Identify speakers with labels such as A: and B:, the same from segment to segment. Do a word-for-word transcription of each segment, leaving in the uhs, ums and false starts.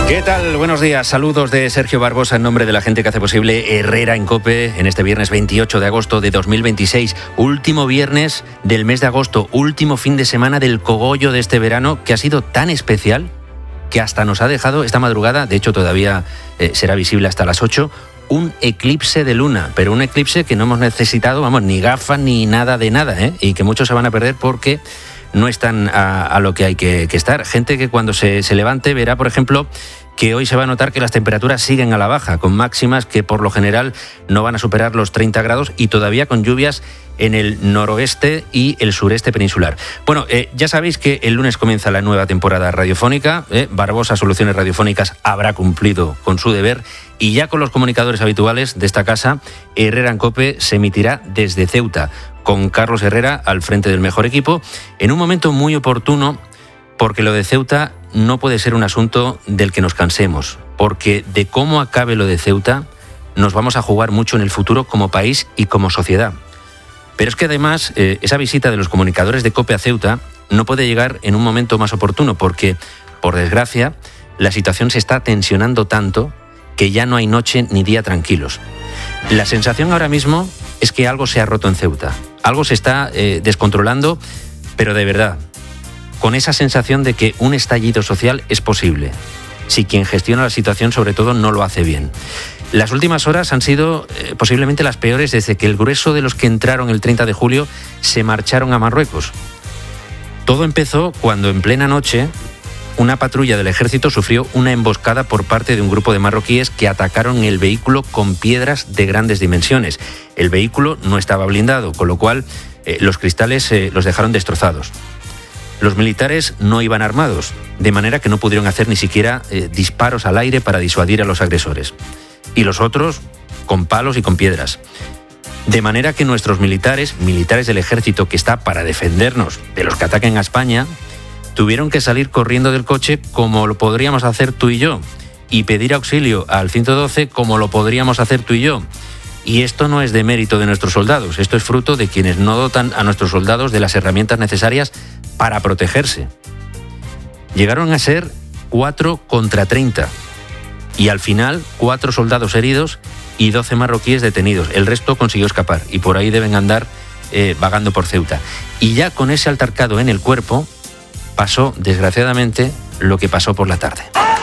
A: ¿Qué tal? Buenos días. Saludos de Sergio Barbosa en nombre de la gente que hace posible Herrera en COPE en este viernes veintiocho de agosto de dos mil veintiséis. Último viernes del mes de agosto, último fin de semana del cogollo de este verano que ha sido tan especial que hasta nos ha dejado esta madrugada, de hecho todavía eh, será visible hasta las ocho, un eclipse de luna, pero un eclipse que no hemos necesitado, vamos, ni gafas ni nada de nada, ¿eh? Y que muchos se van a perder porque no están a, a lo que hay que, que estar. Gente que cuando se, se levante verá, por ejemplo, que hoy se va a notar que las temperaturas siguen a la baja, con máximas que por lo general no van a superar los treinta grados y todavía con lluvias en el noroeste y el sureste peninsular. Bueno, eh, ya sabéis que el lunes comienza la nueva temporada radiofónica. Eh, Barbosa Soluciones Radiofónicas habrá cumplido con su deber y ya con los comunicadores habituales de esta casa, Herrera en COPE se emitirá desde Ceuta, con Carlos Herrera al frente del mejor equipo, en un momento muy oportuno, porque lo de Ceuta no puede ser un asunto del que nos cansemos, porque de cómo acabe lo de Ceuta nos vamos a jugar mucho en el futuro como país y como sociedad. Pero es que además eh, esa visita de los comunicadores de COPE a Ceuta no puede llegar en un momento más oportuno, porque, por desgracia, la situación se está tensionando tanto que ya no hay noche ni día tranquilos. La sensación ahora mismo es que algo se ha roto en Ceuta, algo se está eh, descontrolando, pero de verdad, con esa sensación de que un estallido social es posible, si quien gestiona la situación sobre todo no lo hace bien. Las últimas horas han sido eh, posiblemente las peores desde que el grueso de los que entraron el treinta de julio se marcharon a Marruecos. Todo empezó cuando en plena noche una patrulla del ejército sufrió una emboscada por parte de un grupo de marroquíes que atacaron el vehículo con piedras de grandes dimensiones. El vehículo no estaba blindado, con lo cual eh, los cristales eh, los dejaron destrozados. Los militares no iban armados, de manera que no pudieron hacer ni siquiera eh, disparos al aire para disuadir a los agresores. Y los otros, con palos y con piedras. De manera que nuestros militares, militares del ejército que está para defendernos de los que ataquen a España, tuvieron que salir corriendo del coche como lo podríamos hacer tú y yo, y pedir auxilio al ciento doce como lo podríamos hacer tú y yo. Y esto no es de mérito de nuestros soldados, esto es fruto de quienes no dotan a nuestros soldados de las herramientas necesarias para protegerse. Llegaron a ser cuatro contra treinta, y al final cuatro soldados heridos y doce marroquíes detenidos. El resto consiguió escapar y por ahí deben andar eh, vagando por Ceuta. Y ya con ese altercado en el cuerpo pasó, desgraciadamente, lo que pasó por la tarde.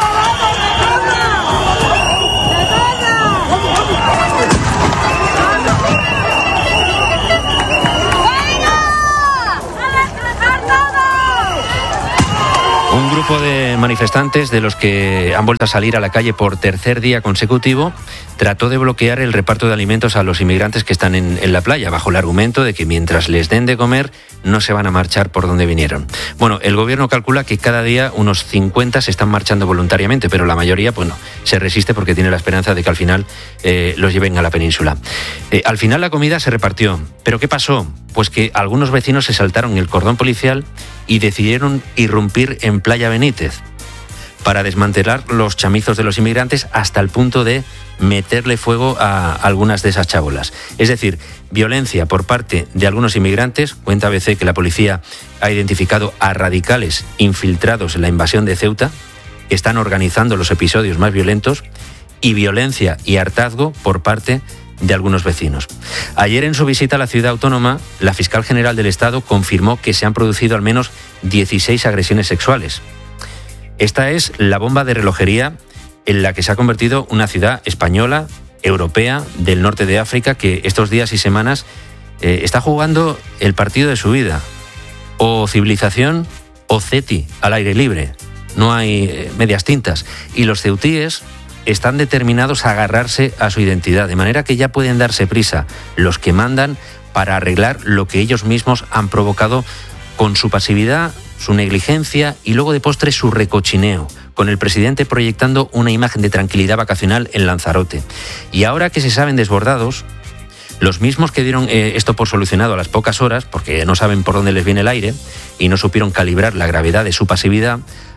A: Un grupo de manifestantes, de los que han vuelto a salir a la calle por tercer día consecutivo, trató de bloquear el reparto de alimentos a los inmigrantes que están en, en la playa, bajo el argumento de que mientras les den de comer no se van a marchar por donde vinieron. Bueno, el gobierno calcula que cada día unos cincuenta se están marchando voluntariamente, pero la mayoría, pues no, se resiste porque tiene la esperanza de que al final eh, los lleven a la península. Eh, al final la comida se repartió, pero ¿qué pasó? Pues que algunos vecinos se saltaron el cordón policial y decidieron irrumpir en Playa Benítez para desmantelar los chamizos de los inmigrantes hasta el punto de meterle fuego a algunas de esas chabolas. Es decir, violencia por parte de algunos inmigrantes. Cuenta A B C que la policía ha identificado a radicales infiltrados en la invasión de Ceuta, que están organizando los episodios más violentos, y violencia y hartazgo por parte de algunos vecinos. Ayer, en su visita a la ciudad autónoma, la fiscal general del Estado confirmó que se han producido al menos dieciséis agresiones sexuales. Esta es la bomba de relojería en la que se ha convertido una ciudad española, europea, del norte de África, que estos días y semanas eh, está jugando el partido de su vida. O civilización o ceti, al aire libre. No hay eh, medias tintas. Y los ceutíes están determinados a agarrarse a su identidad, de manera que ya pueden darse prisa los que mandan para arreglar lo que ellos mismos han provocado con su pasividad, su negligencia y luego de postre su recochineo, con el presidente proyectando una imagen de tranquilidad vacacional en Lanzarote. Y ahora que se saben desbordados, los mismos que dieron eh, esto por solucionado a las pocas horas, porque no saben por dónde les viene el aire y no supieron calibrar la gravedad de su pasividad,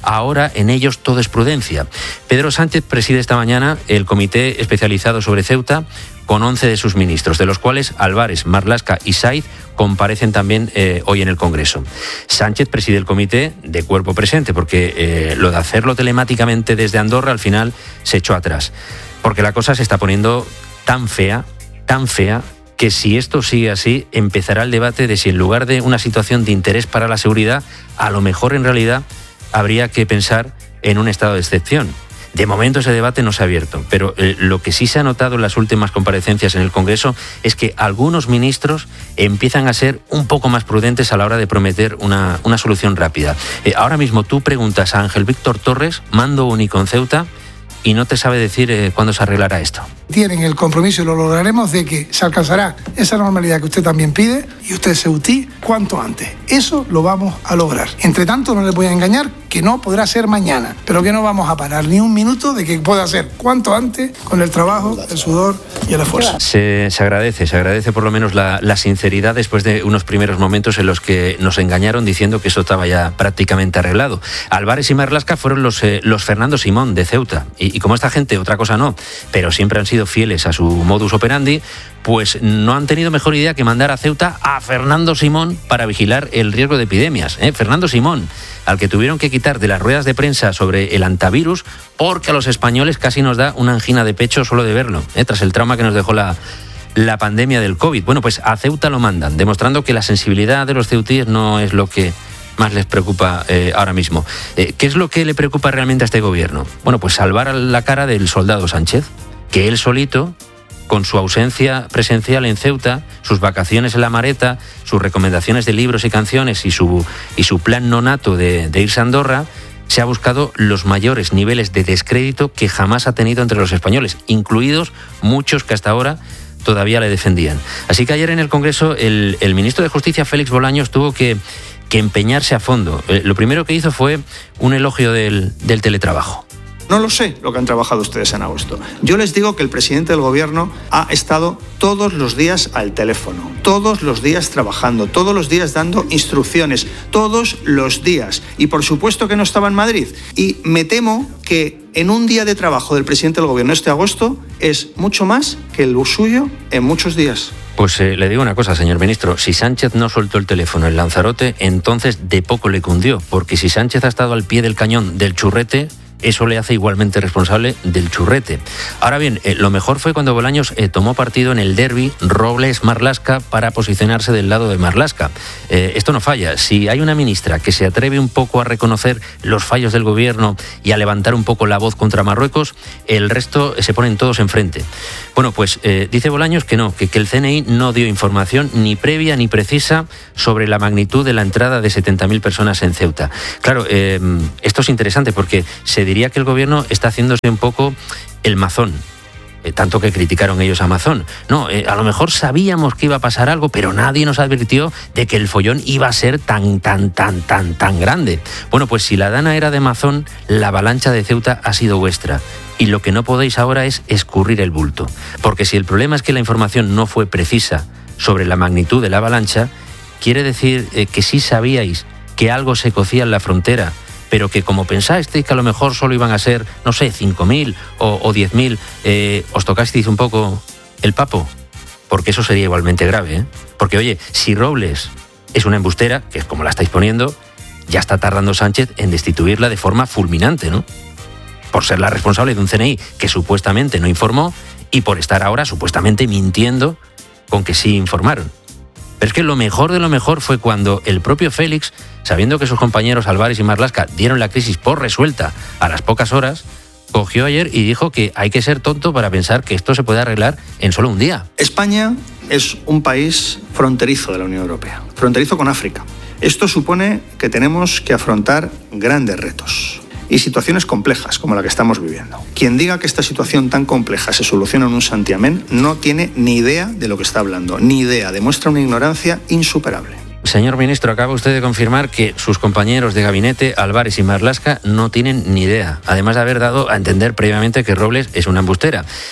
A: ahora en ellos todo es prudencia. Pedro Sánchez preside esta mañana el comité especializado sobre Ceuta con once de sus ministros, de los cuales Álvarez, Marlaska y Saiz comparecen también eh, hoy en el Congreso. Sánchez preside el comité de cuerpo presente, porque eh, lo de hacerlo telemáticamente desde Andorra al final se echó atrás, porque la cosa se está poniendo tan fea, tan fea, que si esto sigue así, empezará el debate de si en lugar de una situación de interés para la seguridad, a lo mejor en realidad habría que pensar en un estado de excepción. De momento ese debate no se ha abierto, pero eh, lo que sí se ha notado en las últimas comparecencias en el Congreso es que algunos ministros empiezan a ser un poco más prudentes a la hora de prometer una, una solución rápida. Eh, ahora mismo tú preguntas a Ángel Víctor Torres, mando único en Ceuta, y no te sabe decir eh, cuándo se arreglará esto.
B: Tienen el compromiso, y lo lograremos, de que se alcanzará esa normalidad que usted también pide y usted ceutí cuanto antes. Eso lo vamos a lograr. Entre tanto, no les voy a engañar que no podrá ser mañana, pero que no vamos a parar ni un minuto de que pueda ser cuanto antes con el trabajo, el sudor y el esfuerzo.
A: Se, se agradece, se agradece por lo menos la, la sinceridad después de unos primeros momentos en los que nos engañaron diciendo que eso estaba ya prácticamente arreglado. Álvarez y Marlaska fueron los, eh, los Fernando Simón de Ceuta, y, y como esta gente, otra cosa no, pero siempre han sido fieles a su modus operandi, pues no han tenido mejor idea que mandar a Ceuta a Fernando Simón para vigilar el riesgo de epidemias. ¿eh? Fernando Simón, al que tuvieron que quitar de las ruedas de prensa sobre el antivirus porque a los españoles casi nos da una angina de pecho solo de verlo, ¿eh? tras el trauma que nos dejó la, la pandemia del COVID. Bueno, pues a Ceuta lo mandan, demostrando que la sensibilidad de los ceutíes no es lo que más les preocupa eh, ahora mismo. Eh, ¿Qué es lo que le preocupa realmente a este gobierno? Bueno, pues salvar la cara del soldado Sánchez, que él solito, con su ausencia presencial en Ceuta, sus vacaciones en la Mareta, sus recomendaciones de libros y canciones y su, y su plan nonato de, de irse a Andorra, se ha buscado los mayores niveles de descrédito que jamás ha tenido entre los españoles, incluidos muchos que hasta ahora todavía le defendían. Así que ayer en el Congreso el, el ministro de Justicia, Félix Bolaños, tuvo que, que empeñarse a fondo. Eh, lo primero que hizo fue un elogio del, del teletrabajo.
C: No lo sé lo que han trabajado ustedes en agosto. Yo les digo que el presidente del gobierno ha estado todos los días al teléfono, todos los días trabajando, todos los días dando instrucciones, todos los días. Y por supuesto que no estaba en Madrid. Y me temo que en un día de trabajo del presidente del gobierno este agosto es mucho más que el suyo en muchos días.
A: Pues eh, le digo una cosa, señor ministro, si Sánchez no soltó el teléfono en Lanzarote, entonces de poco le cundió, porque si Sánchez ha estado al pie del cañón del churrete, eso le hace igualmente responsable del churrete. Ahora bien, eh, lo mejor fue cuando Bolaños eh, tomó partido en el derbi Robles-Marlaska para posicionarse del lado de Marlaska. Eh, esto no falla. Si hay una ministra que se atreve un poco a reconocer los fallos del gobierno y a levantar un poco la voz contra Marruecos, el resto se ponen todos enfrente. Bueno, pues eh, dice Bolaños que no, que, que el C N I no dio información ni previa ni precisa sobre la magnitud de la entrada de setenta mil personas en Ceuta. Claro, eh, esto es interesante porque se diría que el gobierno está haciéndose un poco el mazón, eh, tanto que criticaron ellos a Mazón. No, eh, a lo mejor sabíamos que iba a pasar algo, pero nadie nos advirtió de que el follón iba a ser tan, tan, tan, tan, tan grande. Bueno, pues si la dana era de Mazón, la avalancha de Ceuta ha sido vuestra. Y lo que no podéis ahora es escurrir el bulto. Porque si el problema es que la información no fue precisa sobre la magnitud de la avalancha, quiere decir eh, que sí sabíais que algo se cocía en la frontera, pero que como pensasteis que a lo mejor solo iban a ser, no sé, cinco mil o, o diez mil, eh, os tocasteis un poco el papo, porque eso sería igualmente grave, ¿eh? Porque, oye, si Robles es una embustera, que es como la estáis poniendo, ya está tardando Sánchez en destituirla de forma fulminante, ¿no? Por ser la responsable de un C N I que supuestamente no informó y por estar ahora supuestamente mintiendo con que sí informaron. Pero es que lo mejor de lo mejor fue cuando el propio Félix, sabiendo que sus compañeros Álvarez y Marlaska dieron la crisis por resuelta a las pocas horas, cogió ayer y dijo que hay que ser tonto para pensar que esto se puede arreglar en solo un día.
C: España es un país fronterizo de la Unión Europea, fronterizo con África. Esto supone que tenemos que afrontar grandes retos y situaciones complejas como la que estamos viviendo. Quien diga que esta situación tan compleja se soluciona en un santiamén no tiene ni idea de lo que está hablando, ni idea, demuestra una ignorancia insuperable.
A: Señor ministro, acaba usted de confirmar que sus compañeros de gabinete, Álvarez y Marlaska, no tienen ni idea, además de haber dado a entender previamente que Robles es una embustera.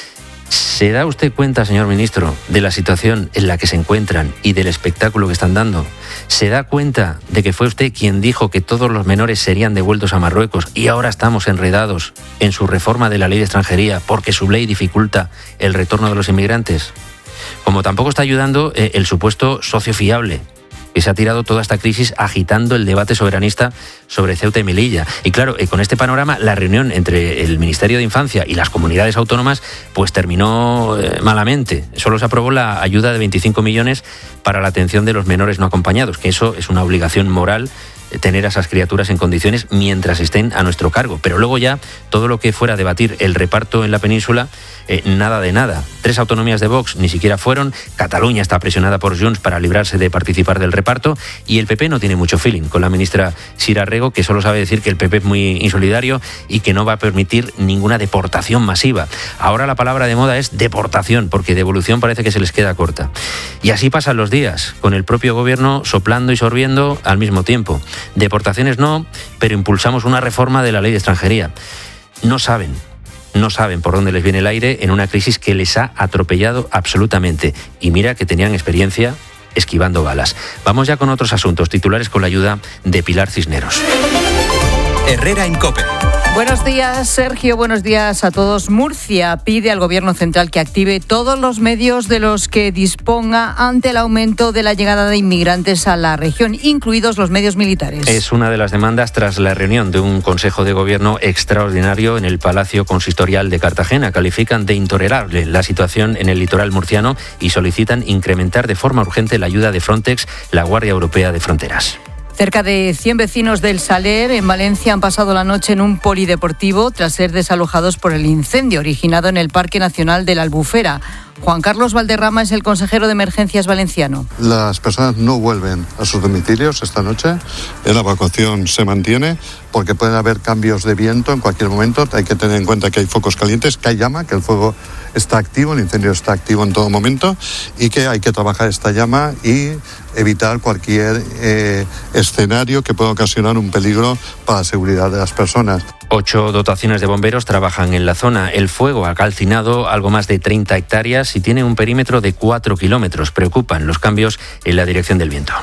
A: ¿Se da usted cuenta, señor ministro, de la situación en la que se encuentran y del espectáculo que están dando? ¿Se da cuenta de que fue usted quien dijo que todos los menores serían devueltos a Marruecos y ahora estamos enredados en su reforma de la ley de extranjería porque su ley dificulta el retorno de los inmigrantes? Como tampoco está ayudando eh, el supuesto socio fiable, que se ha tirado toda esta crisis agitando el debate soberanista sobre Ceuta y Melilla. Y claro, con este panorama, la reunión entre el Ministerio de Infancia y las comunidades autónomas pues terminó eh, malamente. Solo se aprobó la ayuda de veinticinco millones para la atención de los menores no acompañados, que eso es una obligación moral, tener a esas criaturas en condiciones mientras estén a nuestro cargo. Pero luego ya todo lo que fuera a debatir el reparto en la península, eh, nada de nada. Tres autonomías de Vox ni siquiera fueron. Cataluña está presionada por Junts para librarse de participar del reparto y el P P no tiene mucho feeling con la ministra Sira Rego, que solo sabe decir que el P P es muy insolidario y que no va a permitir ninguna deportación masiva. Ahora la palabra de moda es deportación, porque devolución parece que se les queda corta. Y así pasan los días, con el propio gobierno soplando y sorbiendo al mismo tiempo. Deportaciones no, pero impulsamos una reforma de la ley de extranjería. No saben, no saben por dónde les viene el aire en una crisis que les ha atropellado absolutamente. Y mira que tenían experiencia esquivando balas. Vamos ya con otros asuntos, titulares con la ayuda de Pilar Cisneros.
D: Herrera en COPE.
E: Buenos días, Sergio. Buenos días a todos. Murcia pide al Gobierno central que active todos los medios de los que disponga ante el aumento de la llegada de inmigrantes a la región, incluidos los medios militares.
A: Es una de las demandas tras la reunión de un Consejo de Gobierno extraordinario en el Palacio Consistorial de Cartagena. Califican de intolerable la situación en el litoral murciano y solicitan incrementar de forma urgente la ayuda de Frontex, la Guardia Europea de Fronteras.
E: Cerca de cien vecinos del Saler, en Valencia, han pasado la noche en un polideportivo tras ser desalojados por el incendio originado en el Parque Nacional de la Albufera. Juan Carlos Valderrama es el consejero de Emergencias valenciano.
F: Las personas no vuelven a sus domicilios esta noche. La evacuación se mantiene porque pueden haber cambios de viento en cualquier momento. Hay que tener en cuenta que hay focos calientes, que hay llama, que el fuego está activo, el incendio está activo en todo momento y que hay que trabajar esta llama y evitar cualquier eh, escenario que pueda ocasionar un peligro para la seguridad de las personas.
A: Ocho dotaciones de bomberos trabajan en la zona. El fuego ha calcinado algo más de treinta hectáreas y tiene un perímetro de cuatro kilómetros. Preocupan los cambios en la dirección del viento.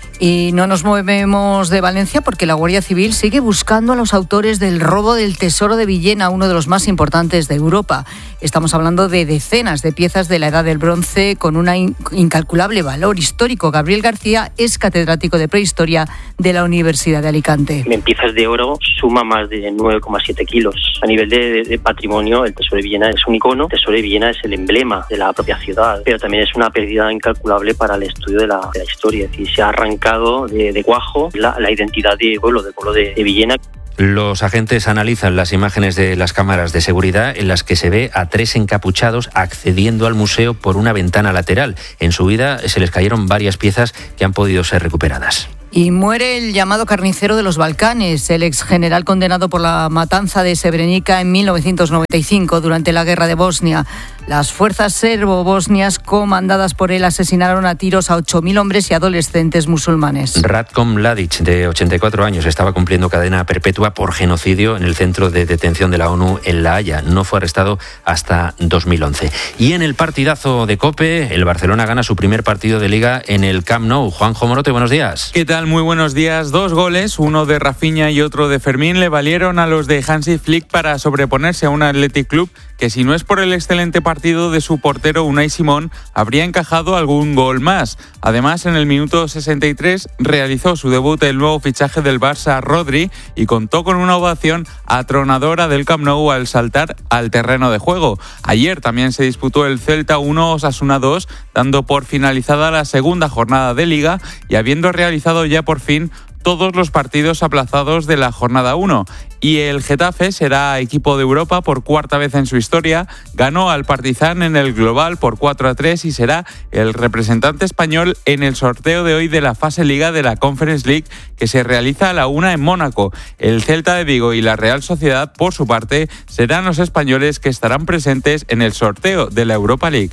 E: Y no nos movemos de Valencia porque la Guardia Civil sigue buscando a los autores del robo del Tesoro de Villena, uno de los más importantes de Europa. Estamos hablando de decenas de piezas de la Edad del Bronce con un incalculable valor histórico. Gabriel García es catedrático de Prehistoria de la Universidad de Alicante.
G: En piezas de oro suma más de nueve coma siete kilos. A nivel de, de patrimonio, el Tesoro de Villena es un icono. El Tesoro de Villena es el emblema de la propia ciudad, pero también es una pérdida incalculable para el estudio de la, de la historia. Es decir, se ha arrancado de, de cuajo la, la identidad de pueblo, del pueblo de, de Villena.
A: Los agentes analizan las imágenes de las cámaras de seguridad en las que se ve a tres encapuchados accediendo al museo por una ventana lateral. En su huida se les cayeron varias piezas que han podido ser recuperadas.
E: Y muere el llamado carnicero de los Balcanes, el ex general condenado por la matanza de Srebrenica en mil novecientos noventa y cinco durante la guerra de Bosnia. Las fuerzas serbo-bosnias comandadas por él asesinaron a tiros a ocho mil hombres y adolescentes musulmanes.
A: Ratko Mladic, de ochenta y cuatro años, estaba cumpliendo cadena perpetua por genocidio en el centro de detención de la ONU en La Haya. No fue arrestado hasta dos mil once. Y en el partidazo de COPE, el Barcelona gana su primer partido de Liga en el Camp Nou. Juanjo Morote, buenos días.
H: ¿Qué tal? Muy buenos días. Dos goles, uno de Rafinha y otro de Fermín, le valieron a los de Hansi Flick para sobreponerse a un Athletic Club que, si no es por el excelente partido de su portero Unai Simón, habría encajado algún gol más. Además, en el minuto sesenta y tres realizó su debut el nuevo fichaje del Barça, Rodri, y contó con una ovación atronadora del Camp Nou al saltar al terreno de juego. Ayer también se disputó el Celta uno Osasuna dos, dando por finalizada la segunda jornada de Liga y habiendo realizado ya por fin todos los partidos aplazados de la jornada uno. Y el Getafe será equipo de Europa por cuarta vez en su historia. Ganó al Partizan en el global por cuatro a tres y será el representante español en el sorteo de hoy de la fase Liga de la Conference League, que se realiza a la una en Mónaco. El Celta de Vigo y la Real Sociedad, por su parte, serán los españoles que estarán presentes en el sorteo de la Europa League.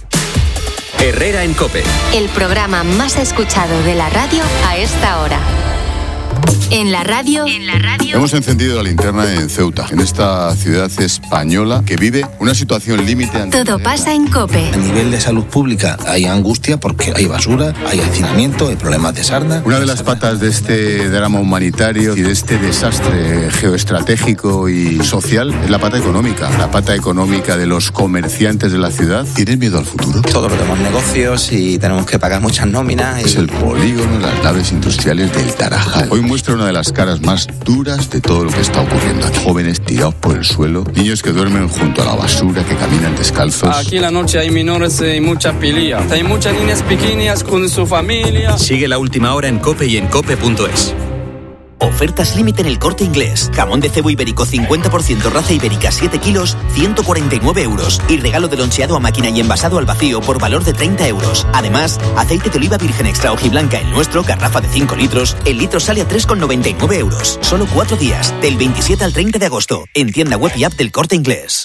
D: Herrera en COPE.
I: El programa más escuchado de la radio a esta hora. En la radio, en la radio.
J: Hemos encendido la linterna en Ceuta, en esta ciudad española que vive una situación límite.
I: Todo pasa en COPE.
K: A nivel de salud pública hay angustia porque hay basura, hay hacinamiento, hay problemas de sarna.
J: Una de las patas de este drama humanitario y de este desastre geoestratégico y social es la pata económica. La pata económica de los comerciantes de la ciudad. ¿Tienen miedo al futuro?
L: Todos tenemos negocios y tenemos que pagar muchas nóminas. Y...
J: Es el polígono de las naves industriales del Tarajal. Hoy muestra una de las caras más duras de todo lo que está ocurriendo aquí. Jóvenes tirados por el suelo, niños que duermen junto a la basura, que caminan descalzos.
M: Aquí en la noche hay menores y mucha pelea. Hay muchas niñas pequeñas con su familia.
D: Sigue la última hora en COPE y en cope punto es. Ofertas límite en El Corte Inglés. Jamón de cebo ibérico cincuenta por ciento raza ibérica siete kilos, ciento cuarenta y nueve euros. Y regalo de loncheado a máquina y envasado al vacío por valor de treinta euros. Además, aceite de oliva virgen extra hojiblanca el nuestro, garrafa de cinco litros. El litro sale a tres con noventa y nueve euros. Solo cuatro días, del veintisiete al treinta de agosto. En tienda web y app del Corte Inglés.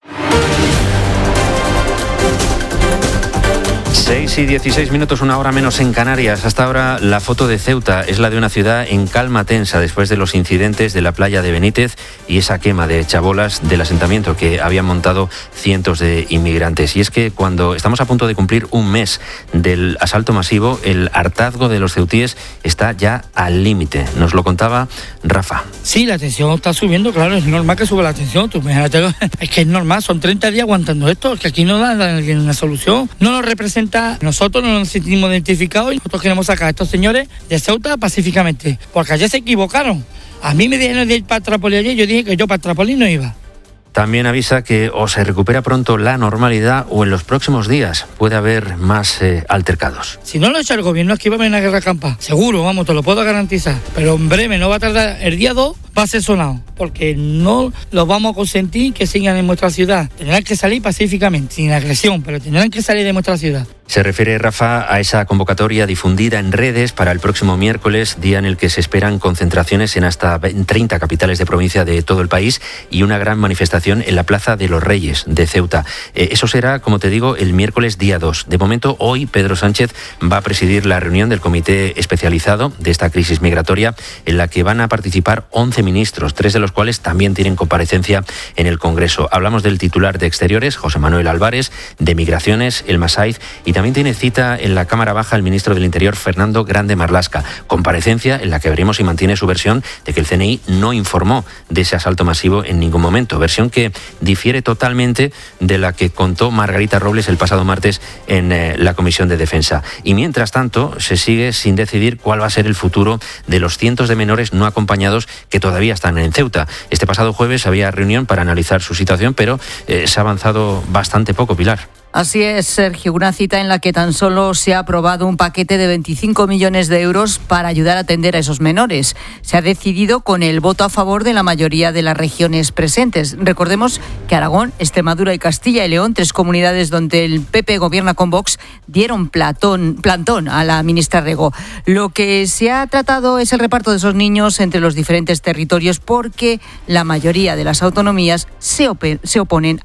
A: seis y dieciséis minutos, una hora menos en Canarias. Hasta ahora la foto de Ceuta es la de una ciudad en calma tensa después de los incidentes de la playa de Benítez y esa quema de chabolas del asentamiento que habían montado cientos de inmigrantes. Y es que cuando estamos a punto de cumplir un mes del asalto masivo, el hartazgo de los ceutíes está ya al límite. Nos lo contaba Rafa.
N: Sí, la tensión está subiendo, claro, es normal que suba la tensión. Tú imagínate, es que es normal, son treinta días aguantando esto, que aquí no da una solución. No nos representa. Nosotros no nos sentimos identificados y nosotros queremos sacar a estos señores de Ceuta pacíficamente, porque ayer se equivocaron. A mí me dijeron de ir para Trápoli ayer, yo dije que yo para Trápoli no iba.
A: También avisa que o se recupera pronto la normalidad o en los próximos días puede haber más eh, altercados.
N: Si no lo echa el gobierno, aquí va a haber una guerra campa. Seguro, vamos, te lo puedo garantizar. Pero en breve, no va a tardar. El día dos va a ser sonado, porque no los vamos a consentir que sigan en nuestra ciudad. Tendrán que salir pacíficamente, sin agresión, pero tendrán que salir de nuestra ciudad.
A: Se refiere, Rafa, a esa convocatoria difundida en redes para el próximo miércoles, día en el que se esperan concentraciones en hasta treinta capitales de provincia de todo el país y una gran manifestación en la Plaza de los Reyes de Ceuta. Eh, eso será, como te digo, el miércoles día dos. De momento, hoy Pedro Sánchez va a presidir la reunión del comité especializado de esta crisis migratoria, en la que van a participar once ministros, tres de los cuales también tienen comparecencia en el Congreso. Hablamos del titular de Exteriores, José Manuel Álvarez, de Migraciones, el Masaiz, y también tiene cita en la Cámara Baja el ministro del Interior, Fernando Grande Marlaska. Comparecencia en la que veremos si mantiene su versión de que el C N I no informó de ese asalto masivo en ningún momento. Versión que difiere totalmente de la que contó Margarita Robles el pasado martes en eh, la Comisión de Defensa. Y mientras tanto, se sigue sin decidir cuál va a ser el futuro de los cientos de menores no acompañados que todavía están en Ceuta. Este pasado jueves había reunión para analizar su situación, pero eh, se ha avanzado bastante poco, Pilar.
E: Así es, Sergio, una cita en la que tan solo se ha aprobado un paquete de veinticinco millones de euros para ayudar a atender a esos menores. Se ha decidido con el voto a favor de la mayoría de las regiones presentes. Recordemos que Aragón, Extremadura y Castilla y León, tres comunidades donde el P P gobierna con Vox, dieron platón, plantón a la ministra Rego. Lo que se ha tratado es el reparto de esos niños entre los diferentes territorios, porque la mayoría de las autonomías se, op- se oponen